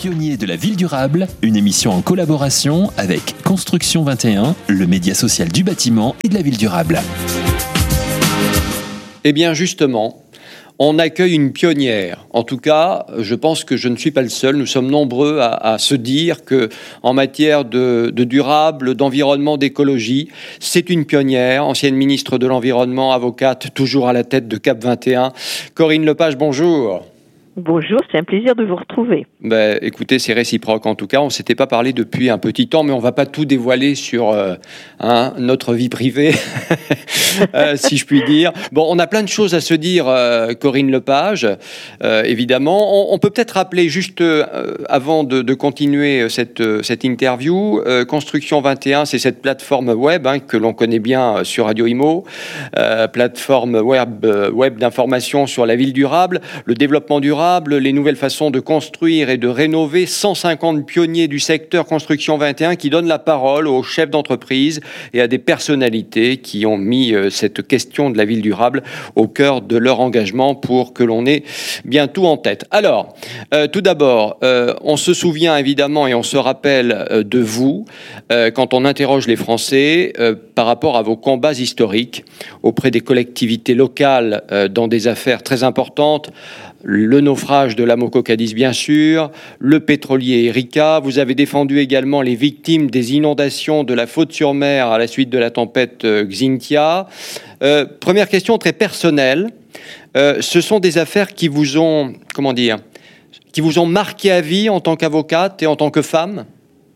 Pionniers de la ville durable, une émission en collaboration avec Construction 21, le média social du bâtiment et de la ville durable. Eh bien justement, on accueille une pionnière. En tout cas, je pense que je ne suis pas le seul. Nous sommes nombreux à se dire que, en matière de durable, d'environnement, d'écologie, c'est une pionnière. Ancienne ministre de l'Environnement, avocate, toujours à la tête de Cap 21. Corinne Lepage, bonjour. Bonjour, c'est un plaisir de vous retrouver. Écoutez, c'est réciproque. En tout cas, on ne s'était pas parlé depuis un petit temps, mais on ne va pas tout dévoiler sur notre vie privée, si je puis dire. Bon, on a plein de choses à se dire, Corinne Lepage, évidemment. On peut peut-être rappeler, juste avant de continuer cette interview, Construction 21, c'est cette plateforme web que l'on connaît bien sur Radio Imo, plateforme web d'information sur la ville durable, le développement durable, les nouvelles façons de construire et de rénover, 150 pionniers du secteur Construction 21 qui donnent la parole aux chefs d'entreprise et à des personnalités qui ont mis cette question de la ville durable au cœur de leur engagement pour que l'on ait bien tout en tête. Alors, tout d'abord, on se souvient évidemment et on se rappelle de vous quand on interroge les Français par rapport à vos combats historiques auprès des collectivités locales dans des affaires très importantes. Le naufrage de l'Amoco Cadiz, bien sûr, le pétrolier Erika. Vous avez défendu également les victimes des inondations de la Faute-sur-Mer à la suite de la tempête Xynthia. Première question très personnelle. Ce sont des affaires qui vous ont, qui vous ont marqué à vie en tant qu'avocate et en tant que femme ?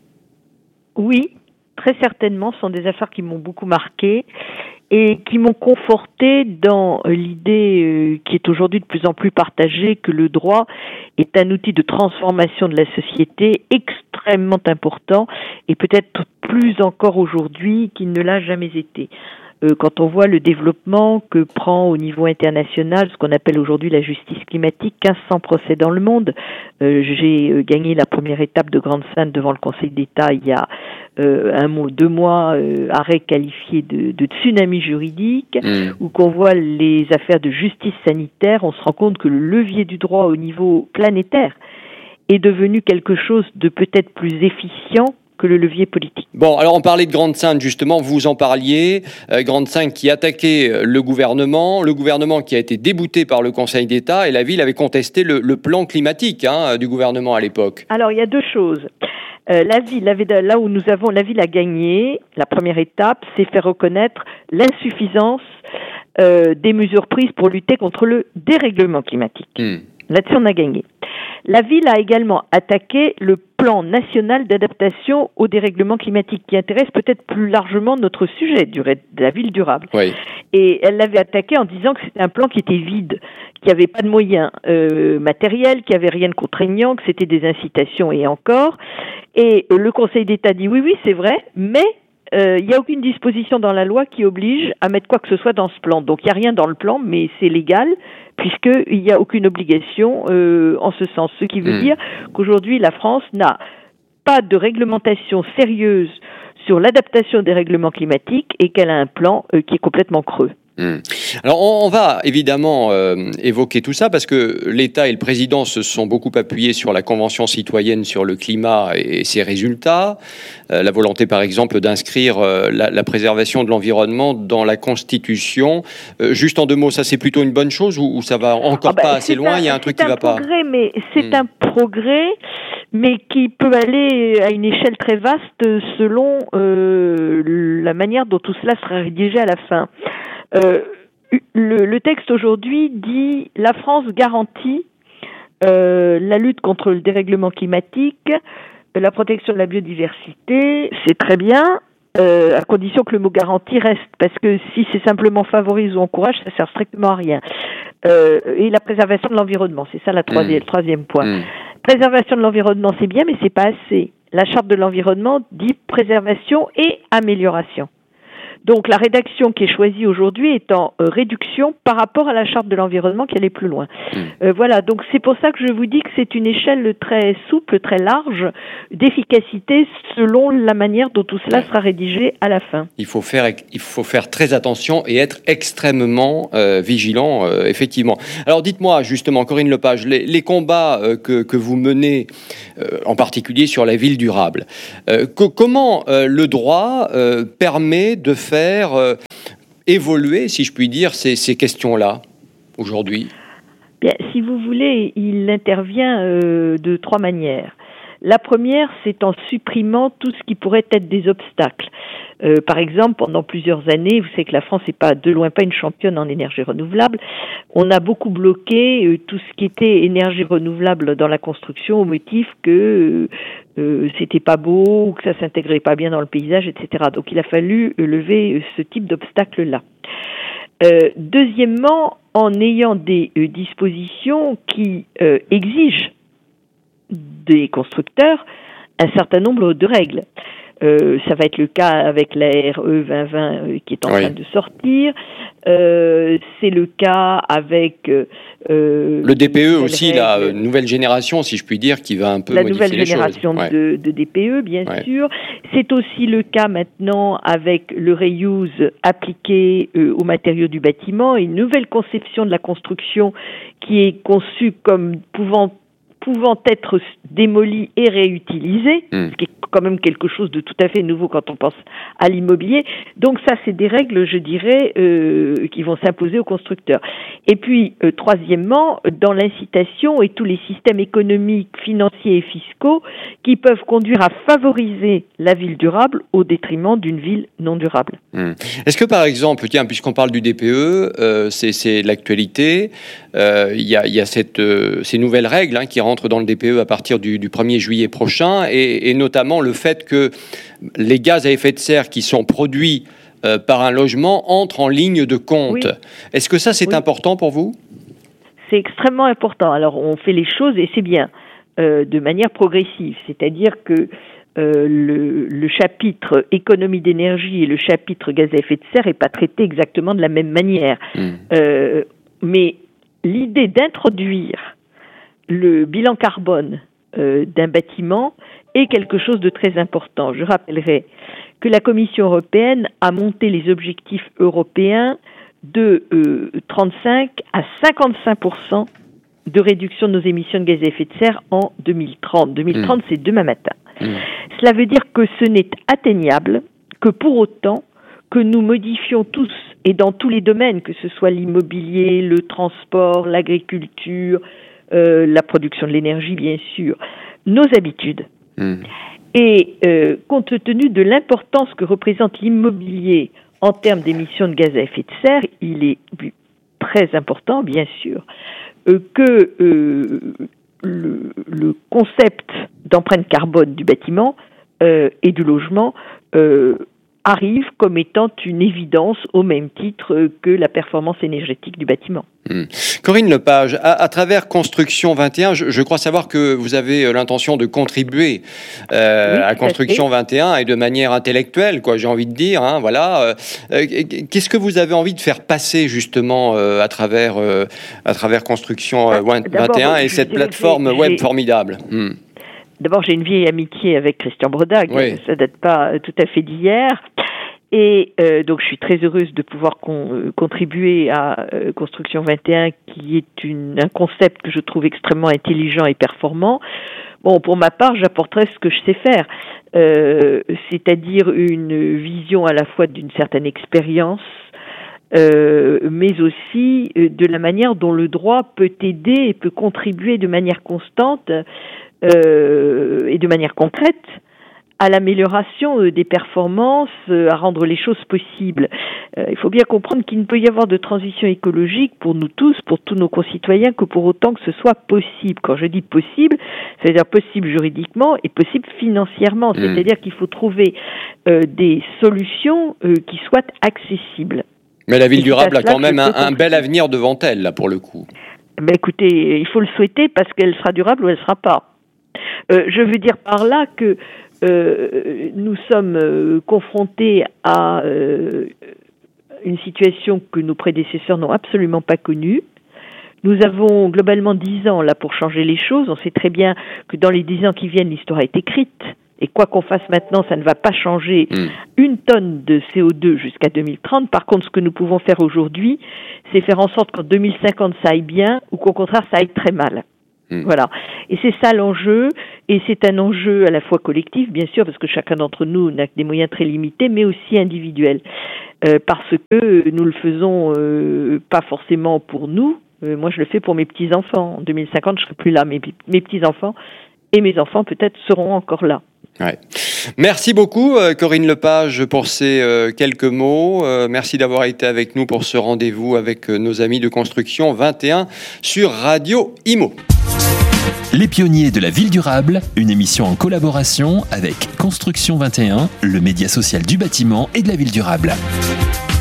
Oui, très certainement. Ce sont des affaires qui m'ont beaucoup marqué et qui m'ont conforté dans l'idée qui est aujourd'hui de plus en plus partagée que le droit est un outil de transformation de la société extrêmement important et peut-être plus encore aujourd'hui qu'il ne l'a jamais été. Quand on voit le développement que prend au niveau international ce qu'on appelle aujourd'hui la justice climatique, 1500 procès dans le monde. J'ai gagné la première étape de Grande Sainte devant le Conseil d'État il y a 2 mois, arrêt qualifié de tsunami juridique, où qu'on voit les affaires de justice sanitaire, on se rend compte que le levier du droit au niveau planétaire est devenu quelque chose de peut-être plus efficient que le levier politique. Bon, alors on parlait de Grande Sainte, justement, vous en parliez, Grande Sainte qui attaquait le gouvernement qui a été débouté par le Conseil d'État, et la ville avait contesté le plan climatique du gouvernement à l'époque. Alors, il y a 2 choses. La ville a gagné, la première étape, c'est faire reconnaître l'insuffisance des mesures prises pour lutter contre le dérèglement climatique. Là-dessus, on a gagné. La ville a également attaqué le plan national d'adaptation au dérèglement climatique qui intéresse peut-être plus largement notre sujet de la ville durable. Oui. Et elle l'avait attaqué en disant que c'était un plan qui était vide, qu'il n'y avait pas de moyens matériels, qu'il n'y avait rien de contraignant, que c'était des incitations et encore. Et le Conseil d'État dit oui, c'est vrai, mais il n'y a aucune disposition dans la loi qui oblige à mettre quoi que ce soit dans ce plan. Donc il n'y a rien dans le plan, mais c'est légal, puisqu'il n'y a aucune obligation en ce sens. Ce qui veut dire qu'aujourd'hui, la France n'a pas de réglementation sérieuse sur l'adaptation des règlements climatiques et qu'elle a un plan qui est complètement creux. Alors on va évidemment évoquer tout ça parce que l'État et le président se sont beaucoup appuyés sur la Convention citoyenne sur le climat et ses résultats. La volonté par exemple d'inscrire la préservation de l'environnement dans la Constitution. Juste en 2 mots, ça c'est plutôt une bonne chose ou ça va encore pas assez loin, il y a un truc qui va pas. C'est un progrès, mais qui peut aller à une échelle très vaste selon la manière dont tout cela sera rédigé à la fin. Le texte aujourd'hui dit la France garantit la lutte contre le dérèglement climatique, la protection de la biodiversité, c'est très bien, à condition que le mot garantie reste, parce que si c'est simplement favorise ou encourage, ça sert strictement à rien. Et la préservation de l'environnement, c'est ça le troisième point. Préservation de l'environnement, c'est bien, mais c'est pas assez. La charte de l'environnement dit préservation et amélioration. Donc la rédaction qui est choisie aujourd'hui est en réduction par rapport à la charte de l'environnement qui allait plus loin. Voilà, donc c'est pour ça que je vous dis que c'est une échelle très souple, très large d'efficacité selon la manière dont tout cela sera rédigé à la fin. Il faut faire très attention et être extrêmement vigilant, effectivement. Alors dites-moi justement, Corinne Lepage, les combats que vous menez, en particulier sur la ville durable, comment le droit permet de faire évoluer, si je puis dire, ces questions-là, aujourd'hui? Bien, si vous voulez, il intervient de 3 manières. La première, c'est en supprimant tout ce qui pourrait être des obstacles. Par exemple, pendant plusieurs années, vous savez que la France n'est pas de loin pas une championne en énergie renouvelable. On a beaucoup bloqué tout ce qui était énergie renouvelable dans la construction au motif que c'était pas beau ou que ça s'intégrait pas bien dans le paysage, etc. Donc il a fallu lever ce type d'obstacle-là. Deuxièmement, en ayant des dispositions qui exigent des constructeurs un certain nombre de règles. Ça va être le cas avec la RE 2020 qui est en train de sortir. C'est le cas avec le DPE aussi, la nouvelle génération, si je puis dire, qui va un peu modifier les choses. La nouvelle génération de DPE, bien sûr. C'est aussi le cas maintenant avec le reuse appliqué aux matériaux du bâtiment, une nouvelle conception de la construction qui est conçue comme pouvant être démolis et réutilisés, ce qui est quand même quelque chose de tout à fait nouveau quand on pense à l'immobilier. Donc ça, c'est des règles, je dirais, qui vont s'imposer aux constructeurs. Et puis, troisièmement, dans l'incitation et tous les systèmes économiques, financiers et fiscaux qui peuvent conduire à favoriser la ville durable au détriment d'une ville non durable. Est-ce que, par exemple, tiens, puisqu'on parle du DPE, c'est l'actualité, il y a ces nouvelles règles qui rentrent dans le DPE à partir du 1er juillet prochain, et notamment le fait que les gaz à effet de serre qui sont produits par un logement entrent en ligne de compte. Oui. Est-ce que ça, c'est important pour vous? C'est extrêmement important. Alors, on fait les choses, et c'est bien, de manière progressive. C'est-à-dire que le chapitre économie d'énergie et le chapitre gaz à effet de serre n'est pas traité exactement de la même manière. Mais l'idée d'introduire le bilan carbone d'un bâtiment est quelque chose de très important. Je rappellerai que la Commission européenne a monté les objectifs européens de 35 à 55% de réduction de nos émissions de gaz à effet de serre en 2030. 2030, c'est demain matin. Cela veut dire que ce n'est atteignable que pour autant que nous modifions tous et dans tous les domaines, que ce soit l'immobilier, le transport, l'agriculture, la production de l'énergie, bien sûr, nos habitudes. Et compte tenu de l'importance que représente l'immobilier en termes d'émissions de gaz à effet de serre, il est très important, bien sûr, que le concept d'empreinte carbone du bâtiment et du logement arrive comme étant une évidence au même titre que la performance énergétique du bâtiment. Corinne Lepage, à travers Construction 21, je crois savoir que vous avez l'intention de contribuer à Construction 21 et de manière intellectuelle, j'ai envie de dire. Voilà. Qu'est-ce que vous avez envie de faire passer justement à travers Construction 21 et cette plateforme web formidable? D'abord, j'ai une vieille amitié avec Christian Bredague, ça date pas tout à fait d'hier. Et donc, je suis très heureuse de pouvoir contribuer à Construction 21, qui est un concept que je trouve extrêmement intelligent et performant. Bon, pour ma part, j'apporterai ce que je sais faire, c'est-à-dire une vision à la fois d'une certaine expérience, mais aussi de la manière dont le droit peut aider et peut contribuer de manière constante et de manière concrète à l'amélioration des performances, à rendre les choses possibles. Il faut bien comprendre qu'il ne peut y avoir de transition écologique pour nous tous, pour tous nos concitoyens, que pour autant que ce soit possible. Quand je dis possible, ça veut dire possible juridiquement et possible financièrement. C'est-à-dire qu'il faut trouver des solutions qui soient accessibles. Mais la ville durable a quand même un bel avenir devant elle, là, pour le coup. Mais écoutez, il faut le souhaiter parce qu'elle sera durable ou elle ne sera pas. Je veux dire par là que nous sommes confrontés à une situation que nos prédécesseurs n'ont absolument pas connue. Nous avons globalement 10 ans là pour changer les choses. On sait très bien que dans les 10 ans qui viennent, l'histoire est écrite. Et quoi qu'on fasse maintenant, ça ne va pas changer une tonne de CO2 jusqu'à 2030. Par contre, ce que nous pouvons faire aujourd'hui, c'est faire en sorte qu'en 2050, ça aille bien ou qu'au contraire, ça aille très mal. Voilà. Et c'est ça l'enjeu. Et c'est un enjeu à la fois collectif, bien sûr, parce que chacun d'entre nous n'a que des moyens très limités, mais aussi individuels. Parce que nous le faisons pas forcément pour nous. Moi, je le fais pour mes petits-enfants. En 2050, je serai plus là. Mes petits-enfants et mes enfants, peut-être, seront encore là. Ouais. Merci beaucoup, Corinne Lepage, pour ces quelques mots. Merci d'avoir été avec nous pour ce rendez-vous avec nos amis de Construction 21 sur Radio Imo. Les pionniers de la ville durable, une émission en collaboration avec Construction 21, le média social du bâtiment et de la ville durable.